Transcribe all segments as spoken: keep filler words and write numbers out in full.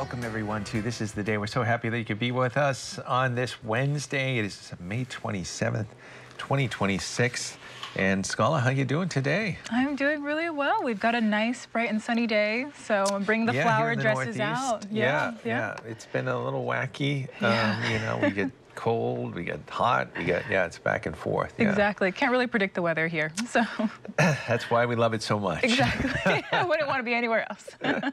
Welcome everyone to This Is the Day. We're so happy that you could be with us on this Wednesday. It is May twenty-seventh, twenty twenty-six. And Scala, how you doing today? I'm doing really well. We've got a nice, bright and sunny day, so I'm bringing the yeah, flower the dresses Northeast. out. Yeah, yeah, yeah, yeah. It's been a little wacky. Yeah. Um, you know, we get cold, we get hot, we get, yeah, it's back and forth. Yeah. Exactly. Can't really predict the weather here, so. That's why we love it so much. Exactly. I wouldn't want to be anywhere else.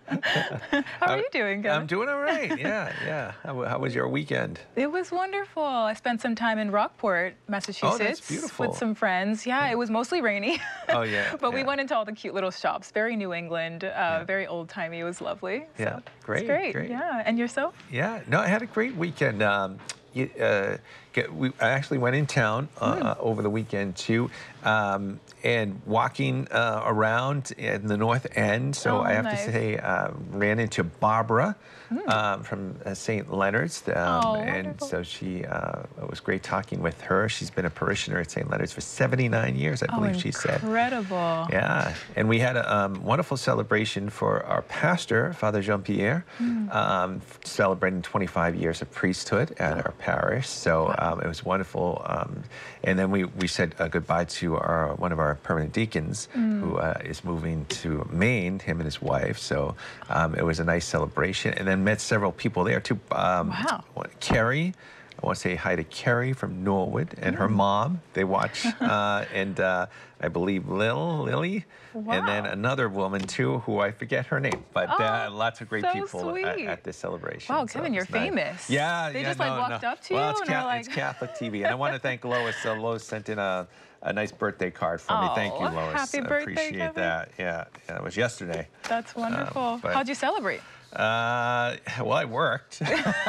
How are you doing, Kevin? I'm doing all right, yeah, yeah. How, how was your weekend? It was wonderful. I spent some time in Rockport, Massachusetts. Oh, that's beautiful. With some friends. Yeah, it was mostly rainy. Oh, yeah. But yeah. we went into all the cute little shops. Very New England, uh, yeah. very old-timey. It was lovely. So yeah, great, it's great. great. Yeah, and yourself? Yeah, no, I had a great weekend. Um, you, uh, get, we, I actually went in town uh, Mm. uh, over the weekend too, um, and walking uh, around in the North End. So Oh, I have nice. to say, uh, ran into Barbara Mm. um, from uh, Saint Leonard's, um, Oh, and wonderful. so she uh, it was great talking with her. She's been a parishioner at Saint Leonard's for seventy-nine years, I Oh, believe she said. incredible. Yeah, and we had a um, wonderful celebration for our pastor, Father Jean-Pierre, Mm. um, celebrating twenty-five years of priesthood at our parish. So um, it was wonderful. Um, and then we, we said uh, goodbye to our one of our permanent deacons Mm. who uh, is moving to Maine, him and his wife. So um, it was a nice celebration. And then met several people there too. Um, Wow. Carrie. I want to say hi to Carrie from Norwood and her mom. They watch, uh, and uh, I believe Lil, Lily, Wow. and then another woman too, who I forget her name, but uh, Oh, lots of great so people at, sweet. at this celebration. Wow, So Kevin, it you're was nice. famous. Yeah, They yeah, just, like, no, walked no. up to well, you it's and are Ca- it's like- Catholic T V, and I want to thank Lois. Uh, Lois sent in a, a nice birthday card for me. Thank you, Oh, Lois. happy I birthday, appreciate Kevin. that. Yeah, yeah, it was yesterday. That's wonderful. Um, but- How'd you celebrate? Uh, well, I worked.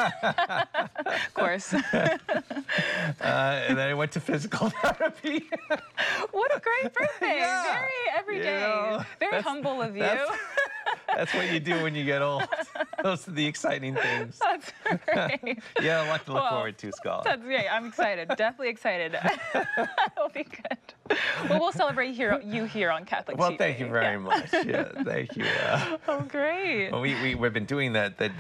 Of course. Uh, and then I went to physical therapy. What a great birthday. Yeah. Very everyday. You know, Very that's- humble of you. that's- That's what you do when you get old. Those are the exciting things. That's great. Yeah, a lot to look Well, forward to, Scala. That's great. I'm excited. Definitely excited. It'll be good. Well, we'll celebrate here, you here on Catholic Well, T V. thank you very Yeah. much. Yeah, thank you. Uh, Oh, great. well, we, we, we've been doing that, that